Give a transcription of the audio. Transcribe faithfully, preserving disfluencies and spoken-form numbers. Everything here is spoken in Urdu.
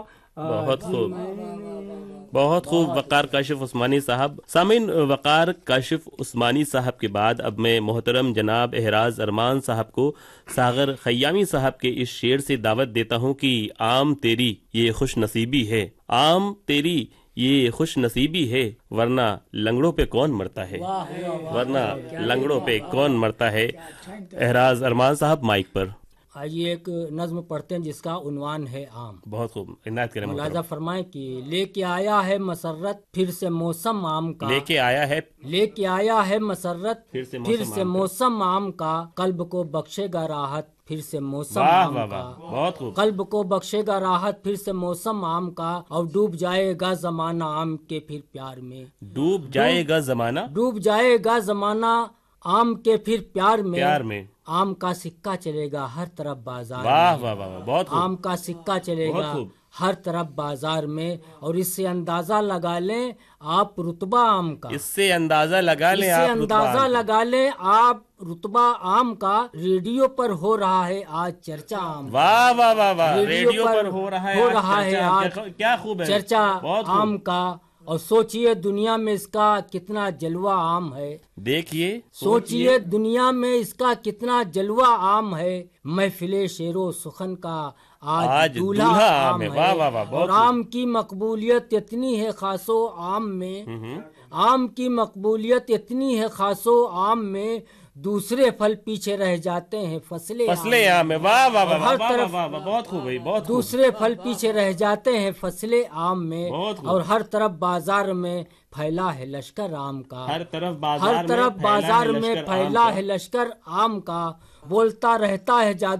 بہت خوب، بہت خوب وقار کاشف عثمانی صاحب۔ سامعین، وقار کاشف عثمانی صاحب کے بعد اب میں محترم جناب احراز ارمان صاحب کو ساغر خیامی صاحب کے اس شعر سے دعوت دیتا ہوں کہ عام تیری یہ خوش نصیبی ہے، عام تیری یہ خوش نصیبی ہے، ورنہ لنگڑوں پہ کون مرتا ہے، ورنہ لنگڑوں پہ کون مرتا ہے۔ احراز ارمان صاحب مائک پر۔ آئیے ایک نظم پڑھتے ہیں جس کا عنوان ہے عام۔ بہت خوب، عنایت کریں محترم۔ ملاحظہ فرمائیں کہ لے کے آیا ہے مسرت پھر سے موسم عام کا، لے کے آیا ہے لے کے آیا ہے مسرت پھر سے پھر موسم سے عام کا۔ موسم عام کا، قلب کو بخشے گا راحت پھر سے موسم واہ عام واہ کا، واہ، بہت خوب۔ قلب کو بخشے گا راحت پھر سے موسم عام کا، اور ڈوب جائے گا زمانہ عام کے پھر پیار میں، ڈوب جائے گا زمانہ ڈوب جائے گا زمانہ عام کے پھر پیار میں، پیار میں۔ عام کا سکہ چلے گا ہر طرف بازار واہ میں، واہ واہ، بہت خوب۔ عام کا سکہ چلے بہت گا خوب۔ ہر طرف بازار میں، اور اس سے اندازہ لگا لیں آپ رتبہ عام کا، اس سے اندازہ لگا اس لیں سے آپ اندازہ رتبہ۔ لگا لیں آپ رتبہ عام کا، ریڈیو پر ہو رہا ہے آج چرچا عام کا، واہ واہ واہ واہ، ریڈیو ریڈیو پر پر ہو رہا ہے ہو آج رہا ہے چرچا۔ آج کیا- کیا خوب ہے، چرچا بہت خوب۔ عام کا، اور سوچئے دنیا میں اس کا کتنا جلوہ عام ہے، دیکھیے، سوچئے دنیا میں اس کا کتنا جلوہ عام ہے، محفل شعر و سخن کا آج آج دولہا دولہا عام عام ہے۔ ہے، واہ واہ واہ، بہت اور خوب۔ عام کی مقبولیت اتنی ہے خاص و عام میں، عام کی مقبولیت اتنی ہے خاص و عام میں، دوسرے پھل پیچھے رہ جاتے ہیں فصل فصل عام ہے۔ واہ واہ واہ ہر واہ طرف واہ واہ، بہت خوب ہے، بہت خوب۔ دوسرے پھل پیچھے رہ جاتے ہیں فصل عام میں، بہت خوب۔ اور ہر طرف بازار میں پھیلا ہے لشکر عام کا، ہر طرف بازار ہر طرف میں بازار پھیلا ہے میں لشکر عام پھیلا کا۔ ہے لشکر عام کا، بولتا رہتا ہے جادو